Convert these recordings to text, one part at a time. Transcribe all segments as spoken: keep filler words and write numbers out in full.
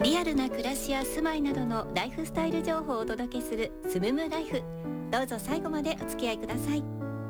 リアルな暮らしや住まいなどのライフスタイル情報をお届けするスムムライフ。どうぞ最後までお付き合いください。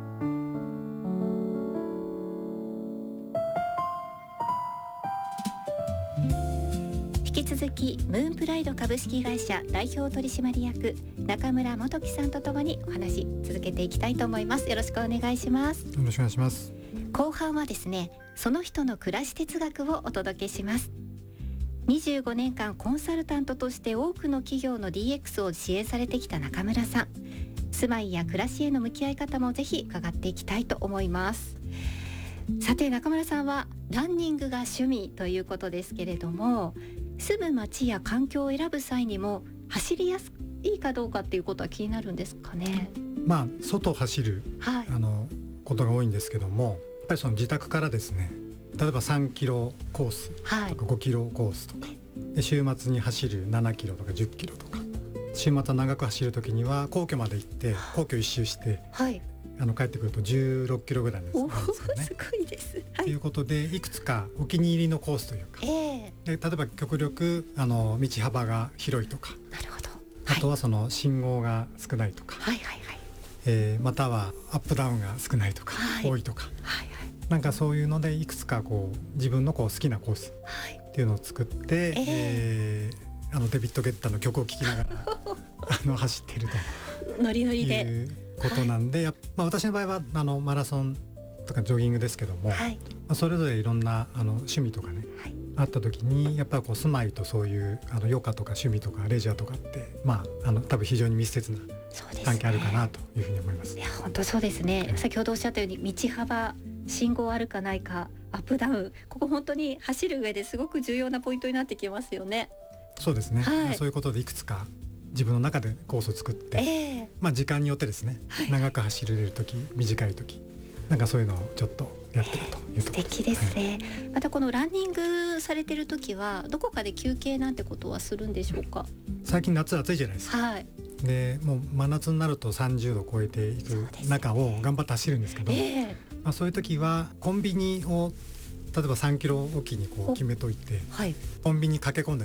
引き続きムーンプライド株式会社代表取締役中村元樹さんとともにお話続けていきたいと思います。よろしくお願いします。 よろしくお願いします。 後半はですね、その人の暮らし哲学をお届けします。にじゅうごねんかんコンサルタントとして多くの企業の ディーエックス を支援されてきた中村さん、住まいや暮らしへの向き合い方もぜひ伺っていきたいと思います。さて中村さんはランニングが趣味ということですけれども、住む街や環境を選ぶ際にも走りやすいかどうかっていうことは気になるんですかね。 まあ外を走る、はい、あのことが多いんですけども、やっぱりその自宅からですね、例えばさんキロコースとかごキロコースとか、はい、で週末に走るななキロとかじゅっキロとか、週末は長く走るときには皇居まで行って皇居一周して、はい、あの帰ってくるとじゅうろっキロぐらいなんですよね。 すごいです、はい、 ということでいくつかお気に入りのコースというか、えー、で例えば極力あの道幅が広いとか、 なるほど、 あとはその信号が少ないとか、はいはいはい、えー、またはアップダウンが少ないとか、はい、多いとか、はいはい、なんかそういうのでいくつかこう自分のこう好きなコースっていうのを作って、はい、えー、あのデビッド・ゲッターの曲を聴きながらあの走っているとノリノリでいうことなんで、はい、まあ、私の場合はあのマラソンとかジョギングですけども、はい、まあ、それぞれいろんなあの趣味とかね、はい、あった時にやっぱりこう住まいとそういうあの余暇とか趣味とかレジャーとかって、まあ、あの多分非常に密接な関係あるかなというふうに思います。 いや本当そうですね、はい、先ほどおっしゃったように道幅、信号あるかないか、アップダウン、ここ本当に走る上ですごく重要なポイントになってきますよね。 そうですね、はい、まあ、そういうことでいくつか自分の中でコースを作って、えーまあ、時間によってですね、はい、長く走れる時短い時なんかそういうのをちょっとやってるというところです。 素敵ですね、はい、またこのランニングされてる時はどこかで休憩なんてことはするんでしょうか。 最近夏暑いじゃないですか、はい、でもう真夏になるとさんじゅうど超えていく中を頑張って走るんですけど、そうですね、えーまあ、そういう時はコンビニを例えばさんキロおきにこう決めといて、はい、コンビニ駆け込んで